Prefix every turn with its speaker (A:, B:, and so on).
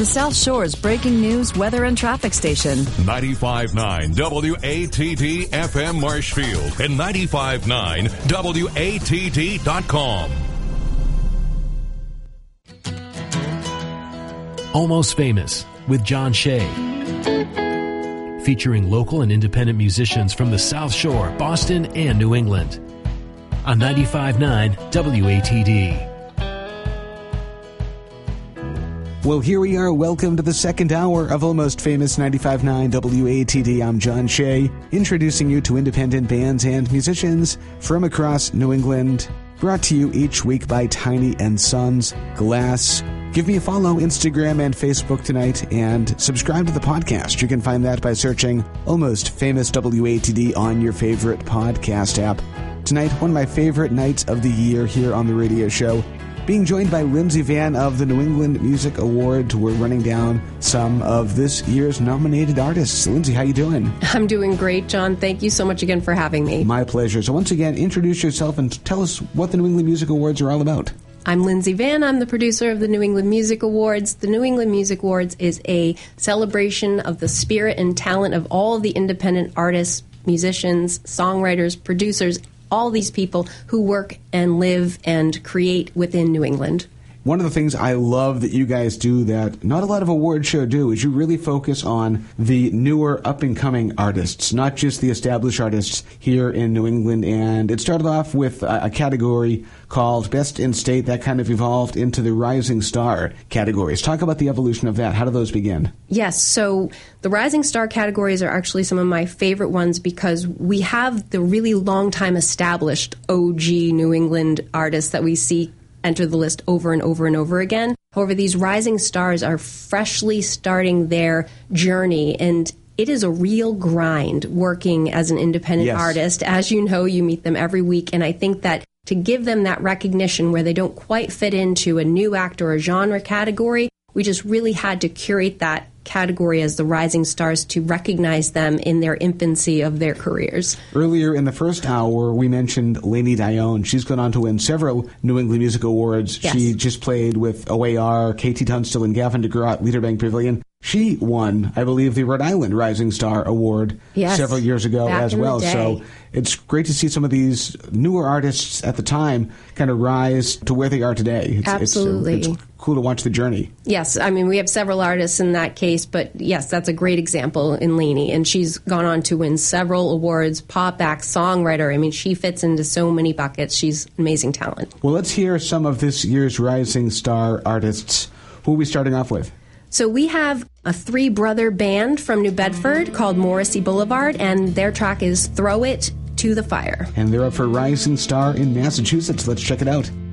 A: the South Shore's breaking news, weather, and traffic station.
B: 95.9 WATD FM Marshfield and 95.9 WATD.com.
C: Almost Famous with John Shea. Featuring local and independent musicians from the South Shore, Boston, and New England. On 95.9 WATD.
D: Well, here we are. Welcome to the second hour of Almost Famous 95.9 WATD. I'm John Shea, introducing you to independent bands and musicians from across New England. Brought to you each week by Tiny & Sons Glass. Give me a follow, Instagram and Facebook tonight, and subscribe to the podcast. You can find that by searching Almost Famous WATD on your favorite podcast app. Tonight, one of my favorite nights of the year here on the radio show, being joined by Lindsay Vann of the New England Music Awards. We're running down some of this year's nominated artists. Lindsay, how you doing?
E: I'm doing great, John. Thank you so much again for having me.
D: My pleasure. So once again, introduce yourself and tell us what the New England Music Awards are all about.
E: I'm Lindsay Vann. I'm the producer of the New England Music Awards. The New England Music Awards is a celebration of the spirit and talent of all of the independent artists, musicians, songwriters, producers, all these people who work and live and create within New England.
D: One of the things I love that you guys do that not a lot of award shows do is you really focus on the newer up-and-coming artists, not just the established artists here in New England. And it started off with a category called Best in State that kind of evolved into the Rising Star categories. Talk about the evolution of that. How do those begin?
E: Yes, so the Rising Star categories are actually some of my favorite ones because we have the really long-time established OG New England artists that we see enter the list over and over and over again. However, these rising stars are freshly starting their journey, and it is a real grind working as an independent artist. As you know, you meet them every week, and I think that to give them that recognition where they don't quite fit into a new act or a genre category, we just really had to curate that category as the rising stars to recognize them in their infancy of their careers.
D: Earlier in the first hour, we mentioned Lainey Dione. She's gone on to win several New England Music Awards.
E: Yes.
D: She just played with OAR, KT Tunstall, and Gavin DeGraw at Leaderbank Pavilion. She won, I believe, the Rhode Island Rising Star Award several years ago as well. So it's great to see some of these newer artists at the time kind of rise to where they are today.
E: Absolutely.
D: It's cool to watch the journey.
E: Yes, I mean, we have several artists in that case, but yes, that's a great example in Lainey. And she's gone on to win several awards, pop act, songwriter. I mean, she fits into so many buckets. She's amazing talent.
D: Well, let's hear some of this year's Rising Star artists. Who are we starting off with?
E: So we have a three-brother band from New Bedford called Morrissey Boulevard, and their track is Throw It to the Fire.
D: And they're up for Rising Star in Massachusetts. Let's check it out.